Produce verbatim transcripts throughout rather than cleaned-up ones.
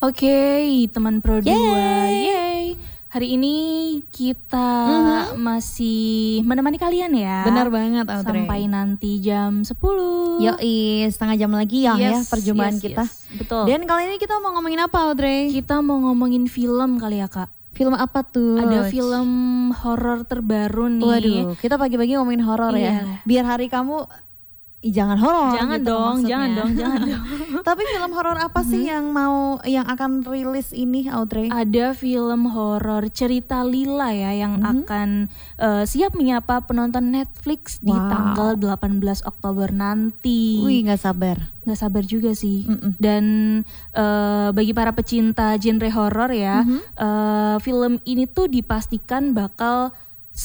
Oke, teman Pro dua. Yeay. Yeay. Hari ini kita Mhm. masih menemani kalian ya. Benar banget, Audrey. Sampai nanti jam sepuluh. Yoi, setengah jam lagi ya ya Yes, perjumpaan yes, kita. yes. Betul. Dan kali ini kita mau ngomongin apa, Audrey? Kita mau ngomongin film kali ya, Kak. Film apa tuh? Ada film horor terbaru nih. Waduh, kita pagi-pagi ngomongin horor Iya. ya. Biar hari kamu Ih, jangan horor. Jangan gitu dong, maksudnya. jangan dong, jangan dong. Tapi film horor apa sih yang mau yang akan rilis ini, Audrey? Ada film horor cerita Lila ya yang Mhm. akan eh, siap menyapa penonton Netflix di Wow. tanggal delapan belas Oktober nanti. Wih, nggak sabar. Nggak sabar juga sih. Mm-mm. Dan eh, bagi para pecinta genre horor ya, Mhm. eh, film ini tuh dipastikan bakal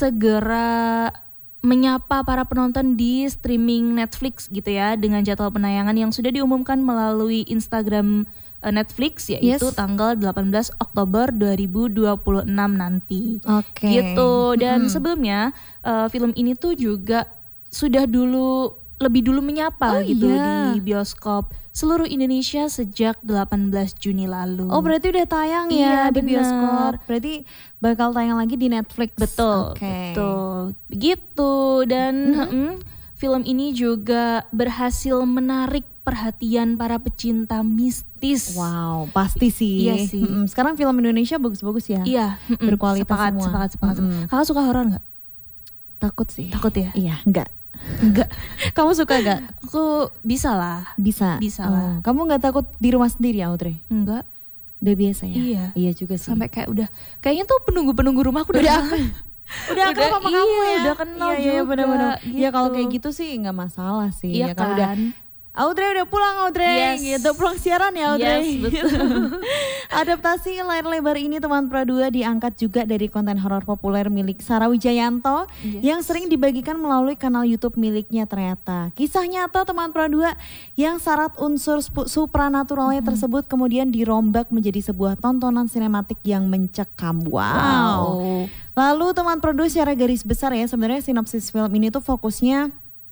segera menyapa para penonton di streaming Netflix gitu ya, dengan jadwal penayangan yang sudah diumumkan melalui Instagram eh, Netflix, yaitu Yes. tanggal delapan belas Oktober dua ribu dua puluh enam nanti. Oke. Gitu. Dan Mm-mm. sebelumnya eh, film ini tuh juga sudah dulu lebih dulu menyapa Oh gitu iya. di bioskop seluruh Indonesia sejak delapan belas Juni lalu. Oh, berarti udah tayang Iya, ya di bener. bioskop. Berarti bakal tayang lagi di Netflix. Betul, Oke. betul. Begitu. Dan mm, film ini juga berhasil menarik perhatian para pecinta mistis. Wow, pasti sih. Iya sih. Mm-mm. Sekarang film Indonesia bagus-bagus ya. Iya, mm-mm. Berkualitas sepakat, semua. sepakat, sepakat. Mm-mm. Kakak suka horor nggak? Takut sih. Takut ya? Iya, enggak. Enggak. Kamu suka enggak? Aku bisa lah. Bisa. Bisa Oh, lah. kamu enggak takut di rumah sendiri, Audrey? Enggak. Udah biasa ya? Iya. Iya juga sih. Sampai kayak udah, kayaknya tuh penunggu-penunggu rumah aku udah, Udah kenal. udah akrab sama iya, kamu ya? udah kenal iya, iya, juga. bener-bener. Ya kalau gitu. kayak gitu sih enggak masalah sih. Iya ya kan udah Audrey udah pulang, Audrey. Yes. Gitu, pulang siaran ya, Audrey. Yes, betul. Adaptasi layar lebar ini teman Pro dua diangkat juga dari konten horor populer milik Sarah Wijayanto Yes. yang sering dibagikan melalui kanal YouTube miliknya ternyata. Kisah nyata teman Pro dua yang syarat unsur spu- supranaturalnya Mm-hmm. tersebut kemudian dirombak menjadi sebuah tontonan sinematik yang mencekam. Wow. Lalu teman Pro dua secara garis besar ya, sebenarnya sinopsis film ini tuh fokusnya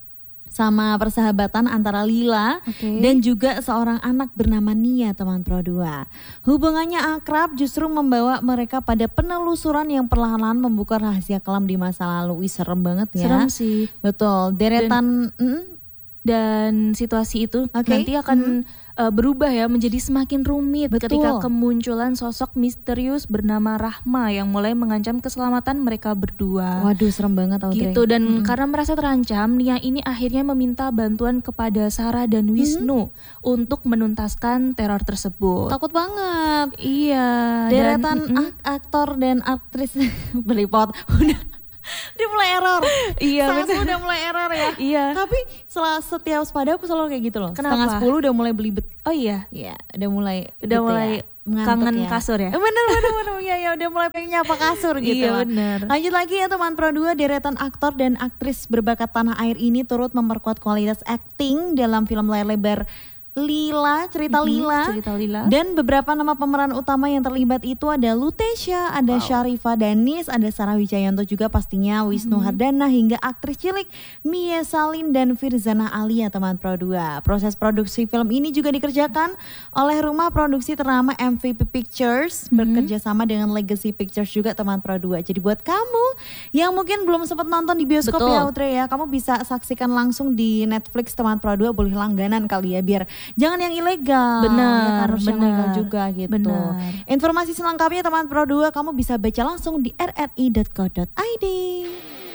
sama persahabatan antara Lila Oke. dan juga seorang anak bernama Nia, teman Pro dua. Hubungannya akrab justru membawa mereka pada penelusuran yang perlahan-lahan membuka rahasia kelam di masa lalu. Wih, serem banget ya. Serem sih. Betul, deretan mm, Dan situasi itu Oke. nanti akan uh, berubah ya menjadi semakin rumit Betul. ketika kemunculan sosok misterius bernama Rahma yang mulai mengancam keselamatan mereka berdua. waduh serem banget, Audrey. Gitu. Dan Mm-mm. karena merasa terancam, Nia ini akhirnya meminta bantuan kepada Sarah dan Wisnu untuk menuntaskan teror tersebut. Takut banget. Iya. Deretan dan, mm-mm. ak- aktor dan aktris berlipat udah dia mulai error. Iya, Saya bener. udah mulai error ya. Iya. Tapi setelah setiap waspada aku selalu kayak gitu loh. Kenapa? Setengah sepuluh udah mulai belibet. Oh iya. Iya, udah mulai Udah gitu mulai ya, mengantuk kangen ya. kasur ya? Eh, Bener bener bener ya ya udah mulai pengen nyapa kasur gitu. Iya, lah. bener. Lanjut lagi ya teman Pro dua, deretan aktor dan aktris berbakat tanah air ini turut memperkuat kualitas acting dalam film layar lebar Lila, cerita Mhm, Lila. cerita Lila. Dan beberapa nama pemeran utama yang terlibat itu ada Lutesia, ada Syarifah Danis, ada Sarah Wijayanto juga pastinya, Wisnu Hardana hingga aktris cilik Mia Salim dan Firzana Alia, teman Pro dua. Proses produksi film ini juga dikerjakan oleh rumah produksi ternama M V P Pictures bekerja sama dengan Legacy Pictures juga, teman Pro dua. Jadi buat kamu yang mungkin belum sempat nonton di bioskop Betul. ya, Audrey ya, kamu bisa saksikan langsung di Netflix, teman Pro dua, boleh langganan kali ya biar jangan yang ilegal. Benar, ya, harus yang benar. legal juga gitu. Benar. Informasi selengkapnya teman Pro dua kamu bisa baca langsung di r r i dot co dot i d.